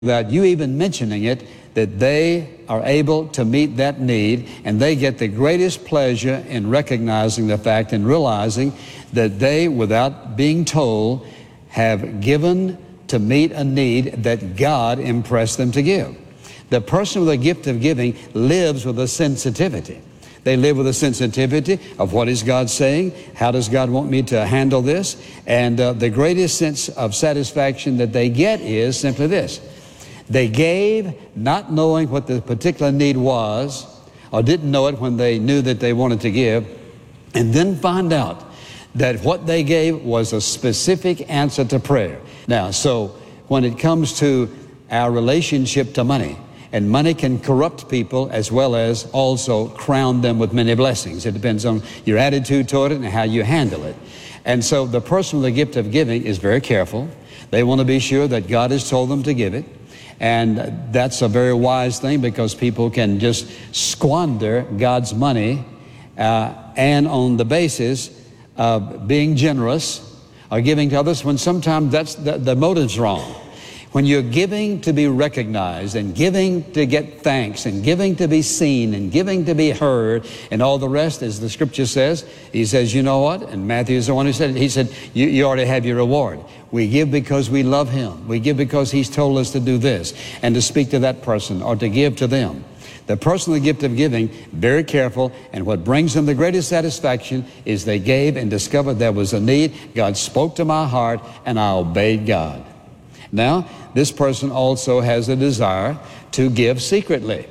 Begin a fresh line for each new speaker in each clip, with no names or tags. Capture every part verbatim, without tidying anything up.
without you even mentioning it, that they are able to meet that need, and they get the greatest pleasure in recognizing the fact and realizing that they, without being told, have given to meet a need that God impressed them to give. The person with a gift of giving lives with a sensitivity. They live with a sensitivity of what is God saying, how does God want me to handle this, and uh, the greatest sense of satisfaction that they get is simply this. They gave not knowing what the particular need was, or didn't know it when they knew that they wanted to give, and then find out that what they gave was a specific answer to prayer. Now, so when it comes to our relationship to money, and money can corrupt people as well as also crown them with many blessings. It depends on your attitude toward it and how you handle it. And so the person with the gift of giving is very careful. They want to be sure that God has told them to give it. And that's a very wise thing, because people can just squander God's money uh, and on the basis of being generous or giving to others, when sometimes that's the, the motive's wrong. When you're giving to be recognized, and giving to get thanks, and giving to be seen, and giving to be heard, and all the rest, as the scripture says, he says, you know what? And Matthew is the one who said it. He said, you, you already have your reward. We give because we love him. We give because he's told us to do this, and to speak to that person, or to give to them. The person with the gift of giving, very careful, and what brings them the greatest satisfaction is they gave and discovered there was a need. God spoke to my heart, and I obeyed God. Now, this person also has a desire to give secretly.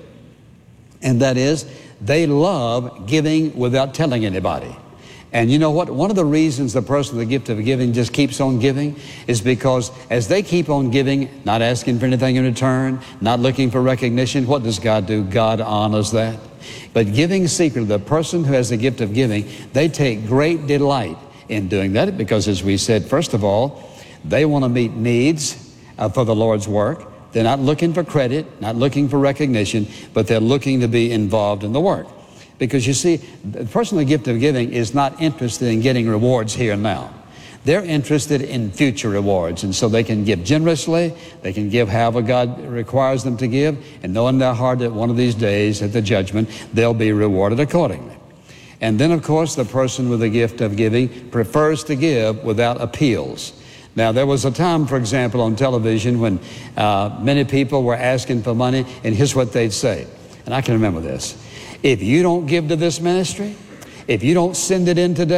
And that is, they love giving without telling anybody. And you know what? One of the reasons the person with the gift of giving just keeps on giving is because as they keep on giving, not asking for anything in return, not looking for recognition, what does God do? God honors that. But giving secretly, the person who has the gift of giving, they take great delight in doing that, because as we said, first of all, they want to meet needs Uh, for the Lord's work. They're not looking for credit, not looking for recognition, but they're looking to be involved in the work. Because you see, the person with the gift of giving is not interested in getting rewards here and now. They're interested in future rewards, and so they can give generously, they can give however God requires them to give, and know in their heart that one of these days at the judgment, they'll be rewarded accordingly. And then, of course, the person with the gift of giving prefers to give without appeals. Now, there was a time, for example, on television when uh, many people were asking for money, and here's what they'd say, and I can remember this. If you don't give to this ministry, if you don't send it in today,